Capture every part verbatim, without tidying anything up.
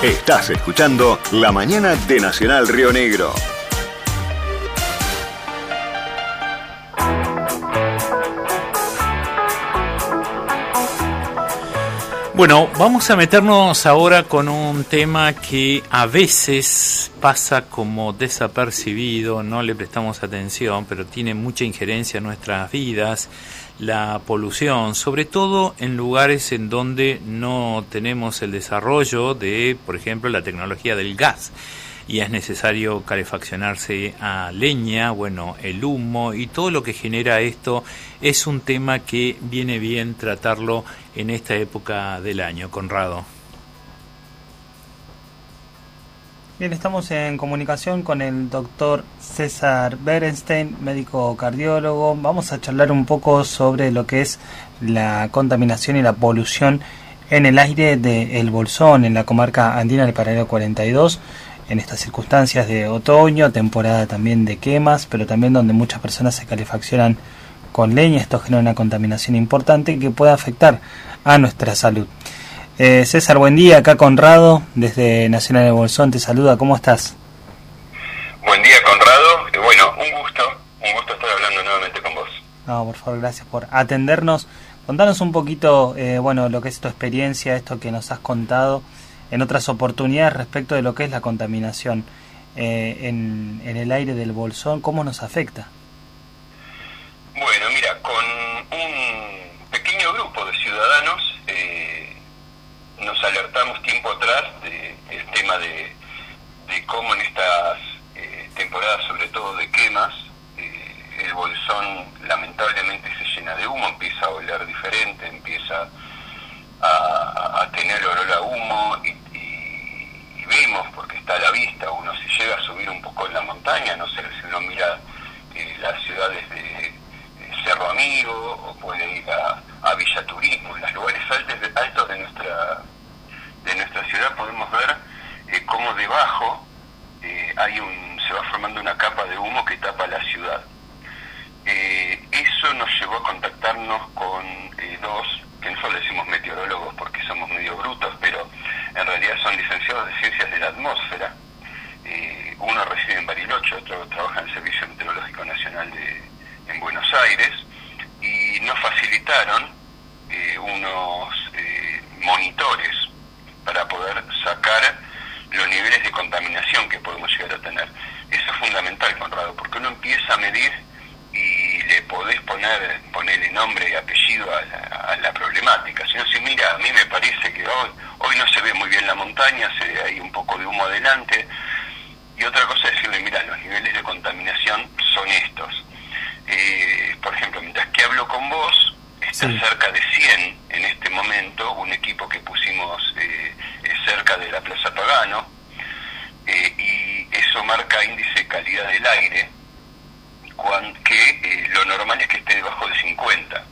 Estás escuchando La Mañana de Nacional Río Negro. Bueno, vamos a meternos ahora con un tema que a veces pasa como desapercibido, no le prestamos atención, pero tiene mucha injerencia en nuestras vidas, la polución, sobre todo en lugares en donde no tenemos el desarrollo de, por ejemplo, la tecnología del gas. Y es necesario calefaccionarse a leña, bueno, el humo y todo lo que genera esto es un tema que viene bien tratarlo en esta época del año. Conrado. Bien, estamos en comunicación con el doctor César Berenstein, médico cardiólogo. Vamos a charlar un poco sobre lo que es la contaminación y la polución en el aire de El Bolsón, en la comarca andina del Paralelo cuarenta y dos. En estas circunstancias de otoño, temporada también de quemas, pero también donde muchas personas se calefaccionan con leña. Esto genera una contaminación importante que puede afectar a nuestra salud. Eh, César, buen día, acá Conrado, desde Nacional de Bolsón, te saluda, ¿cómo estás? Buen día, Conrado, eh, bueno, un gusto, un gusto estar hablando nuevamente con vos. No, por favor, gracias por atendernos. Contanos un poquito, eh, bueno, lo que es tu experiencia, esto que nos has contado en otras oportunidades respecto de lo que es la contaminación eh, en, en el aire del Bolsón, ¿cómo nos afecta? Bueno, mira, con un pequeño grupo de ciudadanos eh, nos alertamos tiempo atrás del tema de, de cómo en estas eh, temporadas, sobre todo de quemas, eh, el Bolsón lamentablemente se llena de humo, empieza a oler diferente, empieza a, a tener olor a humo y, y, y vemos, porque está a la vista, uno se llega a subir un poco en la montaña, no sé si uno mira eh, las ciudades de, de Cerro Amigo o puede ir a, a Villa Turismo, en los lugares altos de, altos de nuestra de nuestra ciudad podemos ver eh, cómo debajo eh, hay un se va formando una capa de humo que tapa la ciudad. Eh, eso nos llevó a contactarnos con eh, dos, que nosotros decimos meteorólogos porque somos medio brutos, pero en realidad son licenciados de Ciencias de la Atmósfera. Eh, uno reside en Bariloche, otro trabaja en el Servicio Meteorológico Nacional de, en Buenos Aires, y nos facilitaron eh, unos eh, monitores para poder sacar los niveles de contaminación que podemos llegar a tener. Eso es fundamental, Conrado, porque uno empieza a medir y le podés poner ponerle nombre y apellido a la, a la problemática. Si no, si mira, a mí me parece que hoy, hoy no se ve muy bien la montaña, se ve ahí un poco de humo adelante, y otra cosa es decirle, mira, los niveles de contaminación son estos. Eh, por ejemplo, mientras que hablo con vos, está sí. cerca de cien en este momento, un equipo que pusimos eh, cerca de la Plaza Pagano, eh, y eso marca índice de calidad del aire, cuando, que eh, lo normal es que esté debajo de cincuenta,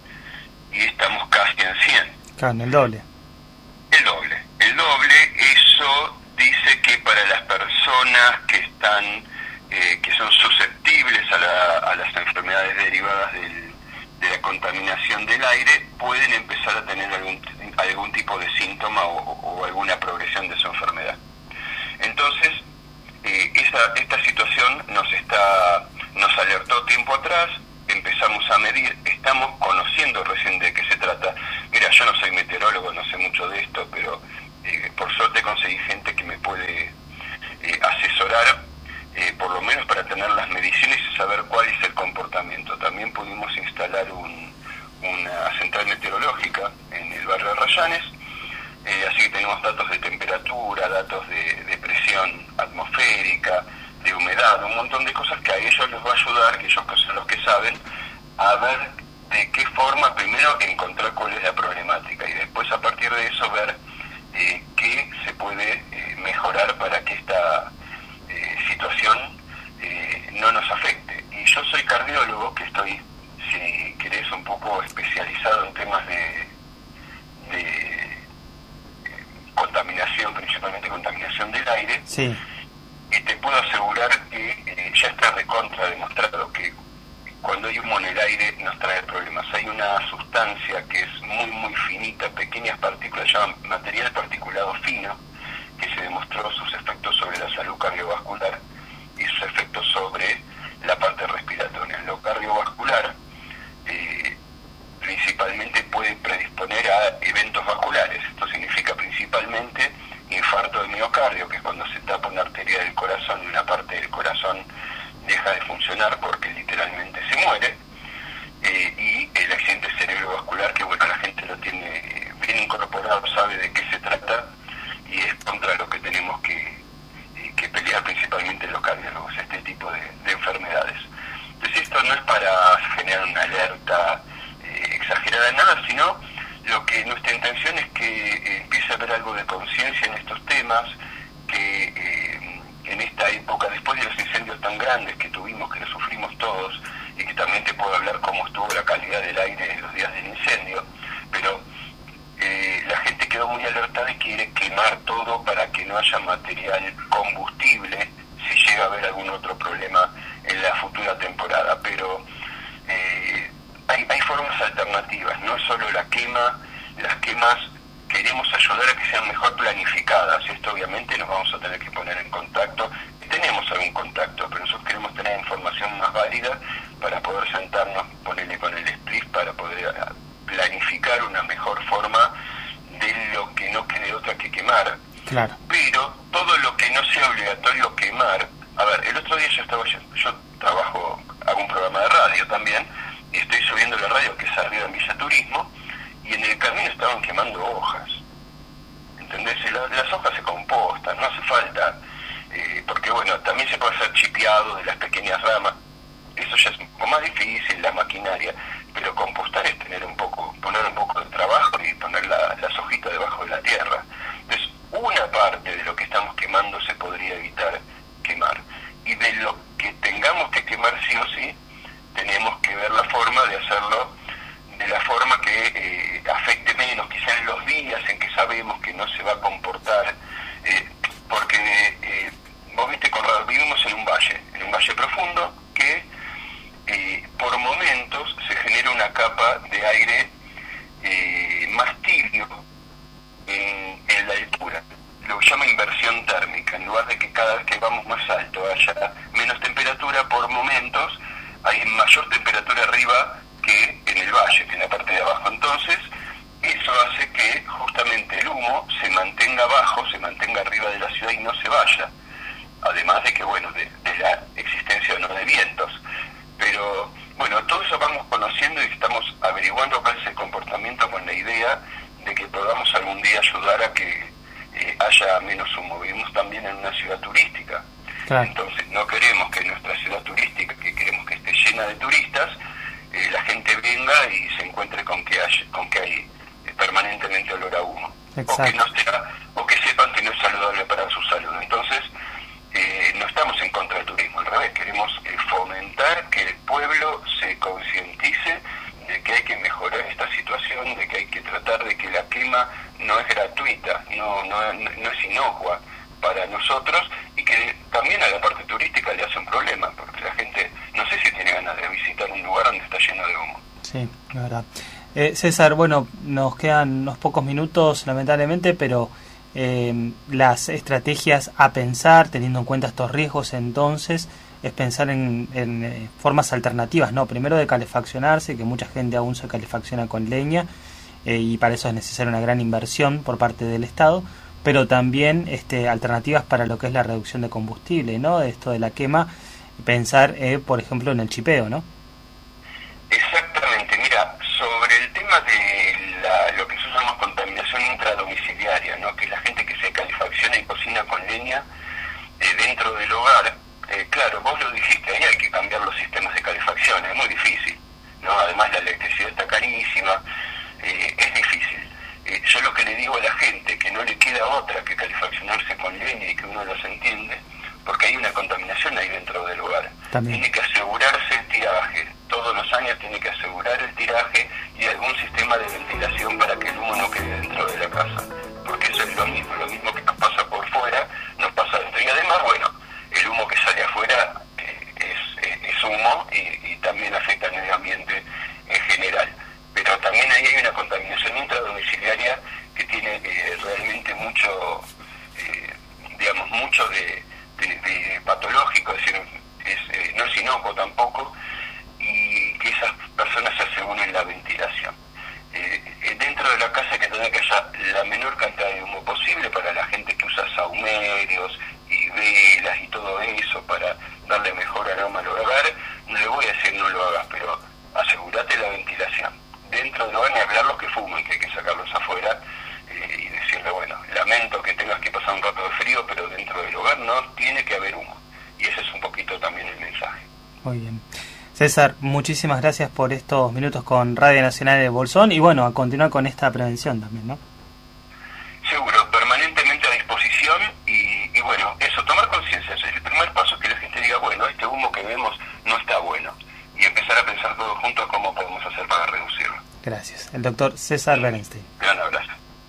y estamos casi en cien. Claro, el doble. El doble. El doble, eso dice que para las personas que están, eh, que son susceptibles a, la, a las enfermedades derivadas del, de la contaminación del aire, pueden empezar a tener algún, algún tipo de síntoma o, o alguna progresión de su enfermedad. Entonces, eh, esa, esta situación nos está nos alertó tiempo atrás, empezamos a medir, estamos conociendo recién de qué se trata. Mira, yo no soy meteorólogo, no sé mucho de esto, pero eh, por suerte conseguí gente que me puede eh, asesorar, eh, por lo menos para tener las mediciones y saber cuál es el comportamiento. También pudimos instalar un, una central meteorológica en el barrio de Rayanes, eh, así que tenemos datos de temperatura, datos de, de presión atmosférica, de humedad, un montón de cosas que a ellos les va a ayudar, que ellos son los que saben, a ver de qué forma primero encontrar cuál es la problemática y después a partir de eso ver eh, qué se puede eh, mejorar para que esta eh, situación eh, no nos afecte. Y yo soy cardiólogo, que estoy, si querés, un poco especializado en temas de, de eh, contaminación, principalmente contaminación del aire. Sí. Y te puedo asegurar que eh, ya está recontra demostrado que cuando hay humo en el aire nos trae problemas. Hay una sustancia que es muy muy finita, pequeñas partículas, llaman material particulado fino, que se demostró sus efectos sobre la salud cardiovascular y sus efectos sobre la parte respiratoria. En lo cardiovascular, eh, principalmente puede predisponer a eventos vasculares. Esto significa principalmente infarto de miocardio, que es cuando se tapa una arteria del corazón y una parte del corazón deja de funcionar porque literalmente se muere, eh, y el accidente cerebrovascular, que bueno, la gente lo tiene eh, bien incorporado, sabe de qué se trata y es contra lo que tenemos que, eh, que pelear principalmente los cardiólogos, este tipo de, de enfermedades. Entonces esto no es para generar una alerta eh, exagerada en nada, sino lo que nuestra intención es que eh, empiece a haber algo de conciencia en estos temas, que eh, en esta época, después de los incendios tan grandes que tuvimos, que los sufrimos todos, y que también te puedo hablar cómo estuvo la calidad del aire en los días del incendio, pero eh, la gente quedó muy alertada y quiere quemar todo para que no haya material combustible si llega a haber algún otro problema en la futura temporada, pero eh, hay, hay formas alternativas, no es solo la quema. Las quemas queremos ayudar a que sean mejor planificadas, y esto obviamente nos vamos a tener que poner en contacto, tenemos algún contacto, pero nosotros queremos tener información más válida para poder sentarnos, ponerle con el S P R I F, para poder planificar una mejor forma de lo que no quede otra que quemar. Claro. Pero todo lo que no sea obligatorio quemar, a ver, el otro día yo estaba, yo, yo trabajo, hago un programa de radio también, y estoy subiendo la radio que es arriba en Villa Turismo, y en el camino estaban quemando hojas, ¿entendés? La, las hojas se compostan, no hace falta, eh, porque bueno, también se puede hacer chipeado de las pequeñas ramas, eso ya es un poco más difícil, la maquinaria, pero compostar es tener un poco, poner un poco de trabajo y poner la, las hojitas debajo de la tierra. Entonces, una parte de lo que estamos quemando se podría evitar quemar, y de lo que tengamos que quemar sí o sí, tenemos que ver la forma de hacerlo de la forma que eh, afecte menos, quizás en los días en que sabemos que no se va a comportar, eh, porque eh, vos viste, Conrado, vivimos en un valle, en un valle profundo, que eh, por momentos se genera una capa de aire eh, más tibio en, en la altura, lo que llama inversión térmica. En lugar de que cada vez que vamos más alto haya menos temperatura, por momentos hay mayor temperatura arriba que en el valle, que en la parte de abajo. Entonces, eso hace que justamente el humo se mantenga abajo, se mantenga arriba de la ciudad y no se vaya. Además de que, bueno, de, de la existencia o no de vientos. Pero, bueno, todo eso vamos conociendo y estamos averiguando cuál es el comportamiento, con la idea de que podamos algún día ayudar a que eh, haya menos humo. Vivimos también en una ciudad turística. Claro. Entonces, no queremos que nuestra ciudad turística, que queremos que esté llena de turistas, Eh, la gente venga y se encuentre con que hay, con que hay eh, permanentemente olor a humo. Exacto. O que no sea, o que sepan que no es saludable para su salud. Entonces, eh, no estamos en contra del turismo, al revés, queremos eh, fomentar que el pueblo se concientice de que hay que mejorar esta situación, de que hay que tratar de que la quema no es gratuita, no, no, no es inocua para nosotros, y que también a la parte turística le hace un problema, porque la gente no sé si tiene ganas de visitar un lugar donde está lleno de humo. Sí, la verdad. Eh, César, bueno, nos quedan unos pocos minutos, lamentablemente, pero eh, las estrategias a pensar, teniendo en cuenta estos riesgos, entonces, es pensar en, en eh, formas alternativas, ¿no? Primero de calefaccionarse, que mucha gente aún se calefacciona con leña, eh, y para eso es necesaria una gran inversión por parte del Estado, pero también este, alternativas para lo que es la reducción de combustible, ¿no? Esto de la quema, pensar, eh, por ejemplo, en el chipeo, ¿no? Exactamente. Mira, sobre el tema de la, lo que nosotros llamamos contaminación intradomiciliaria, ¿no? Que la gente que se calefacciona y cocina con leña eh, dentro del hogar, eh, claro, vos lo dijiste, ahí hay que cambiar los sistemas de calefacción, es muy difícil, ¿no? Además la electricidad está carísima, eh, es difícil. Eh, yo lo que le digo a la gente, que no le queda otra que calefaccionarse con leña y que uno los entiende, porque hay una contaminación ahí dentro del hogar. También. Tiene que asegurarse el tiraje, todos los años tiene que asegurar el tiraje y algún sistema de ventilación para que el humo no quede dentro de la casa, porque eso es lo mismo, lo mismo que nos pasa por fuera, nos pasa dentro. Y además, bueno, el humo que sale afuera eh, es, es, es humo y, y también afecta al medio ambiente en general. Pero también ahí hay una contaminación intradomiciliaria que tiene eh, realmente mucho, eh, mucho de, de, de patológico, es decir, es, eh, no es inocuo tampoco, y que esas personas se aseguren la ventilación. Eh, dentro de la casa hay que tener que haya la menor cantidad de humo posible para la gente que usa sahumerios y velas y todo eso para darle mejor aroma al hogar. No le voy a decir no lo hagas, pero asegúrate la ventilación. Dentro del hogar, ni hablar los que fuman, que hay que sacarlos afuera eh, y decirle, bueno, lamento que tengas que pasar un rato de frío, pero dentro del hogar no tiene que haber humo. Y ese es un poquito también el mensaje. Muy bien. César, muchísimas gracias por estos minutos con Radio Nacional de Bolsón y bueno, a continuar con esta prevención también, ¿no? Seguro, permanentemente a disposición y, y bueno, eso, tomar conciencia, es el primer paso, que la gente diga, bueno, este humo que vemos no está bueno y empezar a pensar todos juntos cómo podemos hacer para reducirlo. Gracias. El doctor César Berenstein. Gran abrazo.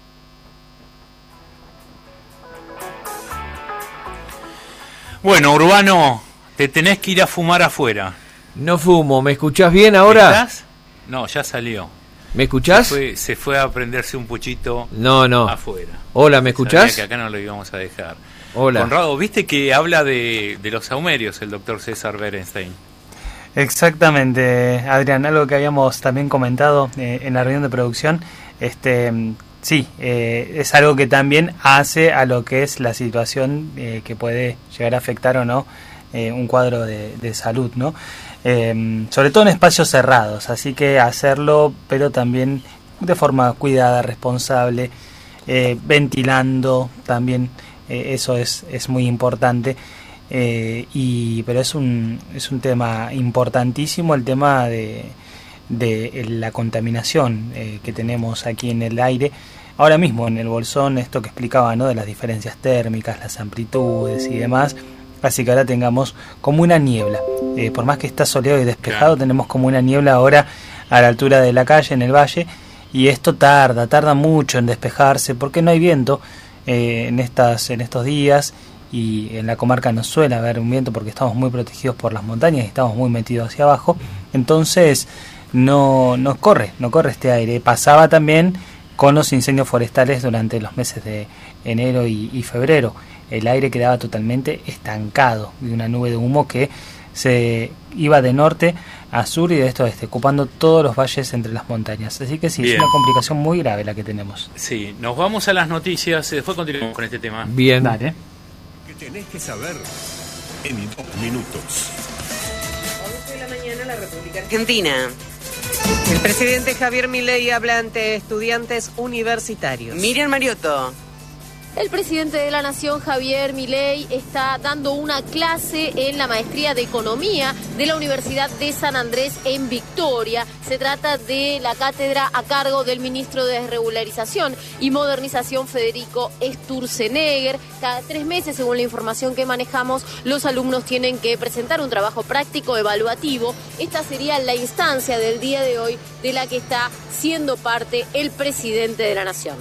Bueno, Urbano, te tenés que ir a fumar afuera. No fumo, ¿me escuchás bien ahora? ¿Estás? No, ya salió. ¿Me escuchás? Se fue, se fue a prenderse un puchito no, no. afuera. Hola, ¿me escuchás? Sabía que acá no lo íbamos a dejar. Hola. Conrado, ¿viste que habla de, de los sahumerios el doctor César Berenstein? Exactamente, Adrián, algo que habíamos también comentado eh, en la reunión de producción, este sí, eh, es algo que también hace a lo que es la situación eh, que puede llegar a afectar o no eh, un cuadro de, de salud, ¿no? Eh, sobre todo en espacios cerrados, así que hacerlo, pero también de forma cuidada, responsable, eh, ventilando también, eh, eso es, es muy importante. Eh, y pero es un es un tema importantísimo el tema de, de la contaminación eh, que tenemos aquí en el aire ahora mismo en el Bolsón, esto que explicaba, ¿no?, de las diferencias térmicas, las amplitudes y demás, así que ahora tengamos como una niebla, eh, por más que está soleado y despejado, claro, tenemos como una niebla ahora a la altura de la calle, en el valle, y esto tarda, tarda mucho en despejarse porque no hay viento eh, en estas en estos días. Y en la comarca no suele haber un viento porque estamos muy protegidos por las montañas y estamos muy metidos hacia abajo, entonces no, no corre, no corre este aire. Pasaba también con los incendios forestales durante los meses de enero y, y febrero, el aire quedaba totalmente estancado de una nube de humo que se iba de norte a sur y de esto a este, ocupando todos los valles entre las montañas, así que sí, bien, es una complicación muy grave la que tenemos. Sí, nos vamos a las noticias y después continuamos con este tema. Bien. Dale. Tenés que saber en dos minutos. once de la mañana, la República Argentina. El presidente Javier Milei habla ante estudiantes universitarios. Miriam Mariotto. El presidente de la Nación, Javier Milei, está dando una clase en la maestría de Economía de la Universidad de San Andrés en Victoria. Se trata de la cátedra a cargo del ministro de Desregularización y Modernización, Federico Sturzenegger. Cada tres meses, según la información que manejamos, los alumnos tienen que presentar un trabajo práctico evaluativo. Esta sería la instancia del día de hoy de la que está siendo parte el presidente de la Nación.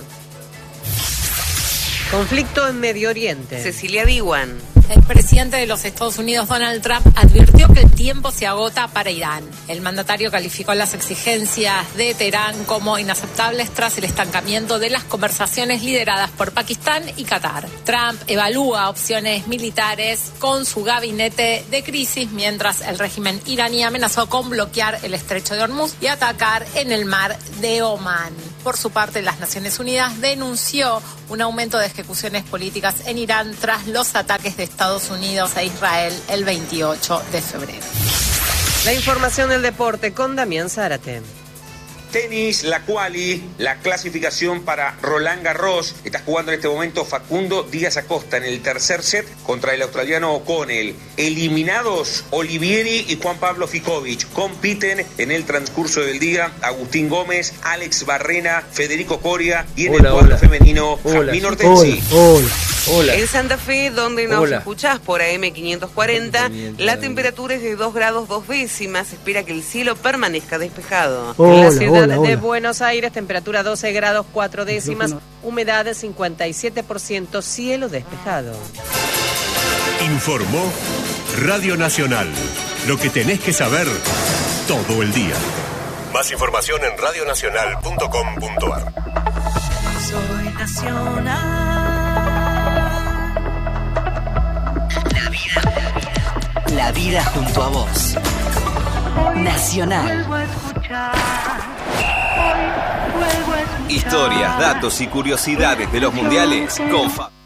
Conflicto en Medio Oriente. Cecilia Diwan. El presidente de los Estados Unidos, Donald Trump, advirtió que el tiempo se agota para Irán. El mandatario calificó las exigencias de Teherán como inaceptables tras el estancamiento de las conversaciones lideradas por Pakistán y Qatar. Trump evalúa opciones militares con su gabinete de crisis, mientras el régimen iraní amenazó con bloquear el estrecho de Hormuz y atacar en el mar de Omán. Por su parte, las Naciones Unidas denunció un aumento de ejecuciones políticas en Irán tras los ataques de Estados Unidos a Israel el veintiocho de febrero. La información del deporte con Damián Zárate. Tenis, la quali, la clasificación para Roland Garros. Está jugando en este momento Facundo Díaz Acosta en el tercer set contra el australiano O'Connell. Eliminados Olivieri y Juan Pablo Ficovich. Compiten en el transcurso del día Agustín Gómez, Alex Barrena, Federico Coria y en hola, el cuadro hola. femenino Jasmine Hortensi. Hola, hola. En Santa Fe, donde nos hola. escuchás por A M quinientos cuarenta, la temperatura es de dos grados dos décimas. Se espera que el cielo permanezca despejado. Hola, en la ciudad hola, de hola. Buenos Aires, temperatura doce grados cuatro décimas, humedad de cincuenta y siete por ciento, cielo despejado. Informó Radio Nacional. Lo que tenés que saber todo el día. Más información en radio nacional punto com punto a r. Soy nacional. vida junto a vos. Nacional. Historias, datos y curiosidades de los mundiales con Fa-